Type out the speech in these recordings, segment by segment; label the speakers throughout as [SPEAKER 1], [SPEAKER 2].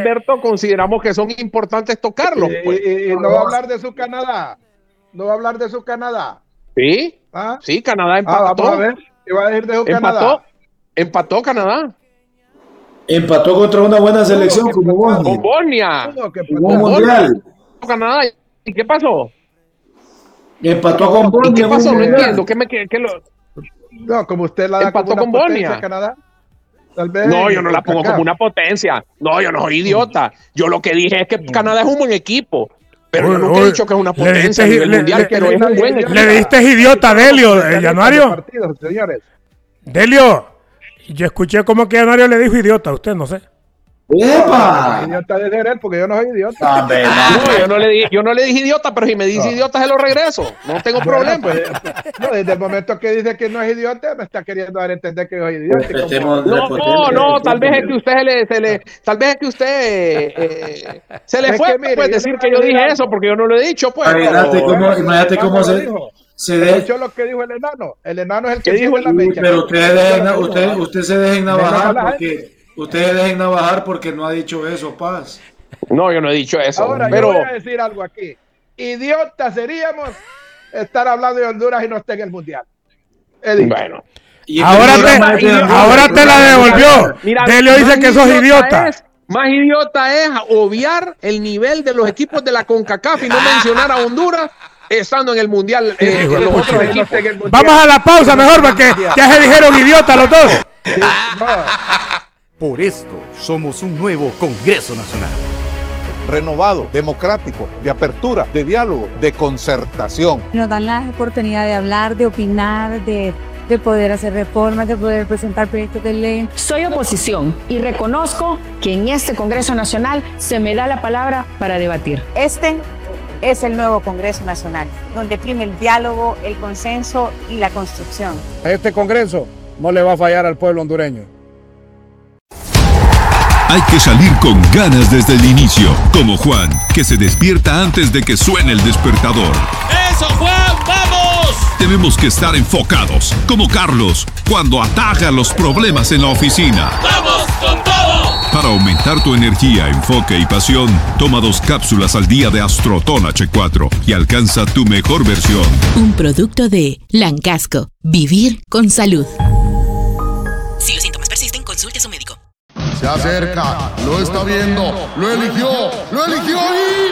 [SPEAKER 1] Alberto, consideramos que son importantes tocarlos. Pues.
[SPEAKER 2] Y no va a hablar de su Canadá. No va a hablar de su Canadá.
[SPEAKER 1] Sí, sí, Canadá empató.
[SPEAKER 2] Vamos a ver, ¿qué va a decir de su Canadá?
[SPEAKER 1] Empató Canadá.
[SPEAKER 3] Empató contra una buena selección como Bosnia.
[SPEAKER 1] Con Bosnia.
[SPEAKER 3] Un mundial.
[SPEAKER 1] Canadá. ¿Y qué pasó?
[SPEAKER 3] Empató con Bosnia.
[SPEAKER 1] ¿Y qué pasó? No entiendo.
[SPEAKER 2] No, como usted la da
[SPEAKER 1] empató
[SPEAKER 2] como
[SPEAKER 1] con
[SPEAKER 2] una
[SPEAKER 1] Bosnia.
[SPEAKER 2] potencia, Canadá. Tal vez
[SPEAKER 1] No, yo no la pongo como una potencia. No, yo no soy idiota. Yo lo que dije es que Canadá es un buen equipo. Pero yo nunca he dicho que es una potencia a nivel mundial, pero es un buen equipo.
[SPEAKER 4] Le dijiste idiota a Delio, Januario. Delio, yo escuché como que Januario le dijo idiota a usted, no sé.
[SPEAKER 2] ¡Epa! Idiota de ser él, porque yo no soy idiota.
[SPEAKER 1] No, yo no le dije idiota, pero si me dice idiota se lo regreso. No tengo problema.
[SPEAKER 2] Pues, no, desde el momento que dice que no es idiota, me está queriendo dar a entender que yo soy idiota.
[SPEAKER 1] No, tal vez es que usted se le fue pues decir que yo dije eso, porque yo no lo he dicho, pues.
[SPEAKER 3] Imagínate cómo se
[SPEAKER 2] escuchó lo que dijo el enano. El enano es el que dijo la mecha.
[SPEAKER 3] Pero usted se dejen navajar porque... Ustedes dejen navajar porque no ha dicho eso, Paz.
[SPEAKER 1] No, yo no he dicho eso.
[SPEAKER 2] Ahora, yo voy a decir algo aquí. Idiota seríamos estar hablando de Honduras y no estar en el Mundial.
[SPEAKER 1] Bueno.
[SPEAKER 4] Ahora te la devolvió. Delio dice que sos idiota.
[SPEAKER 1] Más idiota es obviar el nivel de los equipos de la CONCACAF y no mencionar a Honduras estando en el Mundial. Los otros equipos.
[SPEAKER 4] Vamos a la pausa mejor porque ya se dijeron idiota los dos.
[SPEAKER 5] Por esto somos un nuevo Congreso Nacional.
[SPEAKER 6] Renovado, democrático, de apertura, de diálogo, de concertación.
[SPEAKER 7] Nos dan la oportunidad de hablar, de opinar, de poder hacer reformas, de poder presentar proyectos de ley.
[SPEAKER 8] Soy oposición y reconozco que en este Congreso Nacional se me da la palabra para debatir.
[SPEAKER 7] Este es el nuevo Congreso Nacional, donde prime el diálogo, el consenso y la construcción.
[SPEAKER 9] Este Congreso no le va a fallar al pueblo hondureño.
[SPEAKER 10] Hay que salir con ganas desde el inicio, como Juan, que se despierta antes de que suene el despertador.
[SPEAKER 11] ¡Eso, Juan! ¡Vamos!
[SPEAKER 10] Tenemos que estar enfocados, como Carlos, cuando ataja los problemas en la oficina.
[SPEAKER 11] ¡Vamos con todo!
[SPEAKER 10] Para aumentar tu energía, enfoque y pasión, toma 2 cápsulas al día de Astroton H4 y alcanza tu mejor versión.
[SPEAKER 12] Un producto de Lancasco. Vivir con salud. Si los síntomas persisten, consulte a su médico.
[SPEAKER 13] Se acerca, lo está viendo, lo eligió y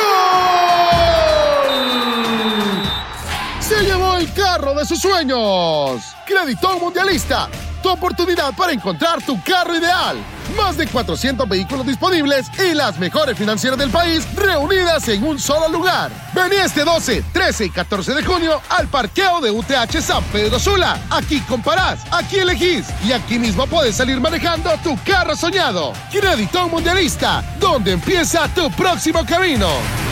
[SPEAKER 13] ¡gol! Se llevó el carro de sus sueños. Creditón Mundialista, tu oportunidad para encontrar tu carro ideal. Más de 400 vehículos disponibles y las mejores financieras del país reunidas en un solo lugar. Vení este 12, 13 y 14 de junio al parqueo de UTH San Pedro Sula. Aquí comparás, aquí elegís y aquí mismo puedes salir manejando tu carro soñado. Creditón Mundialista, donde empieza tu próximo camino.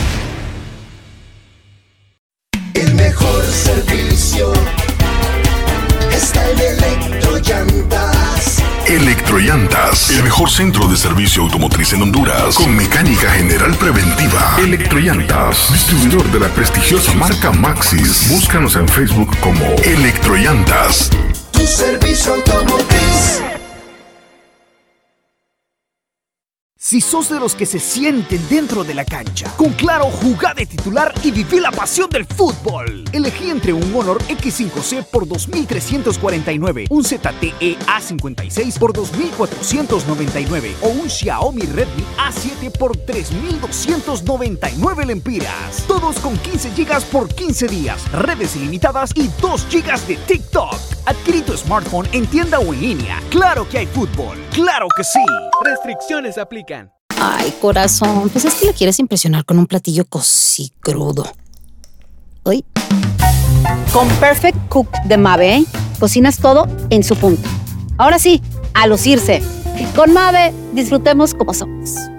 [SPEAKER 14] El mejor servicio está en Electrollantas.
[SPEAKER 15] Electrollantas, el mejor centro de servicio automotriz en Honduras, con mecánica general preventiva. Electrollantas, distribuidor de la prestigiosa marca Maxxis. Búscanos en Facebook como Electrollantas.
[SPEAKER 14] Tu servicio automotriz.
[SPEAKER 5] Si sos de los que se sienten dentro de la cancha, con Claro, jugá de titular y viví la pasión del fútbol. Elegí entre un Honor X5C por 2.349, un ZTE A56 por 2.499 o un Xiaomi Redmi A7 por 3.299 lempiras. Todos con 15 GB por 15 días, redes ilimitadas y 2 GB de TikTok. Adquirí tu smartphone en tienda o en línea. Claro que hay fútbol, claro que sí. Restricciones aplican.
[SPEAKER 12] Ay, corazón, pues es que le quieres impresionar con un platillo cosí crudo. Uy. Con Perfect Cook de Mave, cocinas todo en su punto. Ahora sí, a lucirse. Con Mave, disfrutemos como somos.